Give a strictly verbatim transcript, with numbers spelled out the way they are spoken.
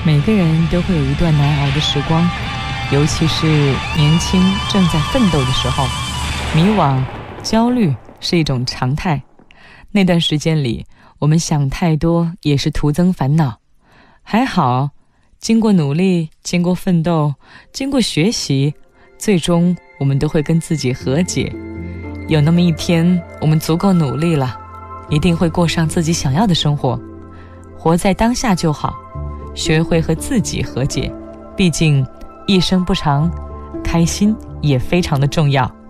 每个人都会有一段难熬的时光，尤其是年轻正在奋斗的时候，迷惘、焦虑是一种常态。那段时间里，我们想太多也是徒增烦恼。还好，经过努力，经过奋斗，经过学习，最终我们都会跟自己和解。有那么一天，我们足够努力了，一定会过上自己想要的生活。活在当下就好，学会和自己和解，毕竟一生不长，开心也非常的重要。